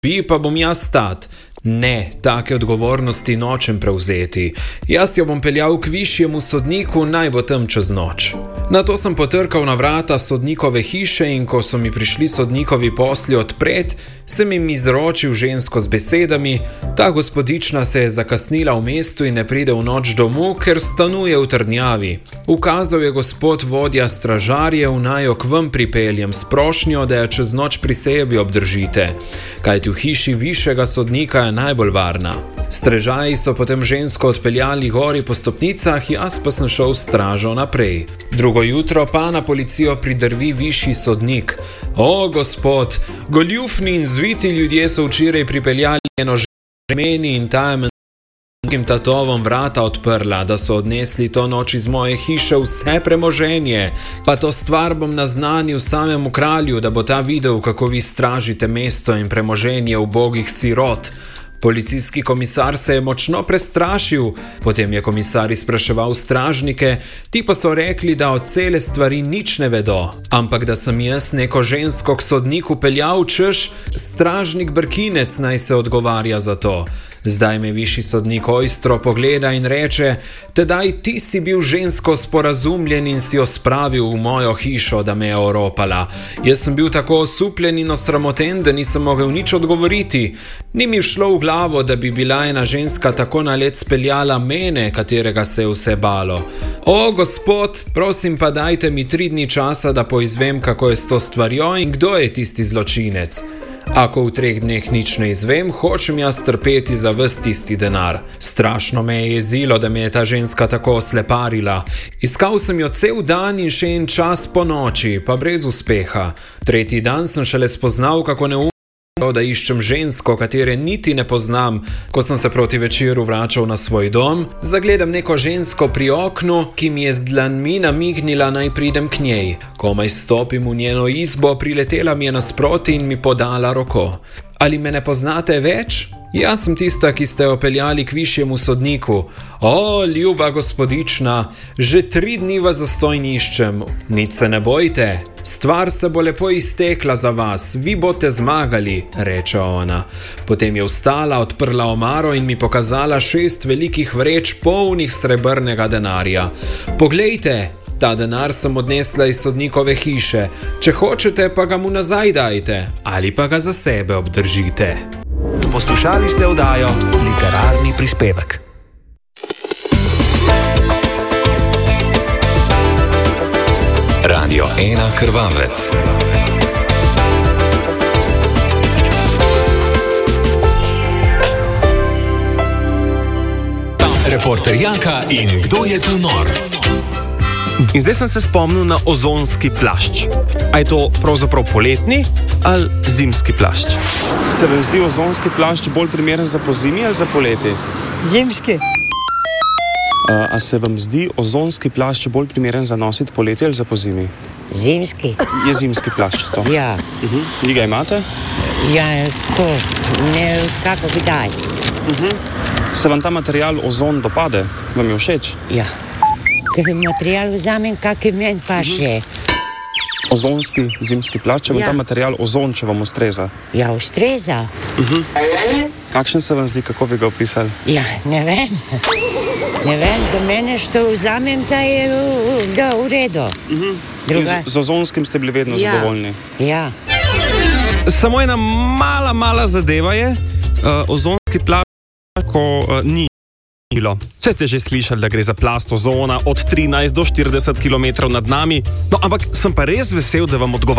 pa bom jaz stat. Ne, take odgovornosti nočem prevzeti. Jaz jo bom peljal k višjemu sodniku, naj bo tam čez noč. Nato sem potrkal na vrata sodnikove hiše in ko so mi prišli sodnikovi posli odpret, sem jim izročil žensko z besedami: ta gospodična se je zakasnila v mestu in ne pride v noč domov, ker stanuje v trdnjavi. Ukazal je gospod vodja stražarjev, naj jo k vam pripeljem s prošnjo, da jo čez noč pri sebi obdržite, kajti v hiši višjega sodnika je najbolj varna. Strežaji so potem žensko odpeljali gori po stopnicah, jaz pa sem šel s stražo naprej. Drugo jutro pa na policijo pridrvi višji sodnik. O, gospod, goljufni in zviti ljudje so včeraj pripeljali eno ženi in ta je med drugim tatovom vrata odprla, da so odnesli to noč iz moje hiše vse premoženje. Pa to stvar bom naznanil samemu kralju, da bo ta videl, kako vi stražite mesto in premoženje ubogih sirot. Policijski komisar se je močno prestrašil, potem je komisar izpraševal stražnike, ti pa so rekli, da od cele stvari nič ne vedo, ampak da sem jaz neko žensko k sodniku peljal, češ, stražnik Brkinec naj se odgovarja za to. Zdaj me višji sodnik ojstro pogleda in reče: tedaj ti si bil žensko sporazumljen in si jo spravil v mojo hišo, da me je oropala. Jaz sem bil tako osupljen in osramoten, da nisem mogel nič odgovoriti. Ni mi šlo v glavo, da bi bila ena ženska tako na let speljala mene, katerega se je vse balo. O, gospod, prosim pa dajte mi 3 dni časa, da poizvem, kako je s to stvarjo in kdo je tisti zločinec. Ako v 3 dneh nič ne izvem, hočem jaz trpeti za ves tisti denar. Strašno me je jezilo, da me je ta ženska tako osleparila. Iskal sem jo cel dan in še en čas po noči, pa brez uspeha. 3. dan sem šele spoznal, kako neumno, da iščem žensko, katere niti ne poznam. Ko sem se proti večeru vračal na svoj dom, zagledam neko žensko pri oknu, ki mi je z dlanmi namignila, naj pridem k njej. Komaj stopim v njeno izbo, priletela mi je nasproti in mi podala roko. Ali me ne poznate več? Jaz sem tista, ki ste jo peljali k višjemu sodniku. O, ljuba gospodična, že 3 dni vas zastojn iščem. Nič se ne bojte, stvar se bo lepo iztekla za vas, vi boste zmagali, reče ona. Potem je vstala, odprla omaro in mi pokazala 6 velikih vreč polnih srebrnega denarja. Poglejte, ta denar sem odnesla iz sodnikove hiše. Če hočete, pa ga mu nazaj dajte, ali pa ga za sebe obdržite. Poslušali ste oddajo Literarni prispevek. Radio 1 Krvavec. Reporter Janka in kdo je tu nor? In zdaj sem se spomnil na ozonski plašč. A je to pravzaprav poletni ali zimski plašč? Se vam zdi ozonski plašč bolj primeren za pozimi ali za poleti? Zimski. A se vam zdi ozonski plašč bolj primeren za nositi poleti ali za pozimi? Zimski. Je zimski plašč to? Ja. Vi ga imate? Ja, to ne kako kdaj. Se vam ta material ozon dopade? Vam je všeč? Ja. Ker material vzamem, kak je meni pa še. Ozonski zimski plašč, če vam ta material ozon, če vam ustreza? Ja, ustreza. Kakšen se vam zdi, kako bi ga opisali? Ja, ne vem. Ne vem, za mene, što vzamem, ta je v redu. Z ozonskim ste bili vedno zadovoljni? Ja. Samo ena mala zadeva je, ozonski plašč, ko ni. Vse ste že slišali, da gre za plast ozona od 13 do 40 km nad nami, no ampak sem pa res vesel, da vam odgovarjam.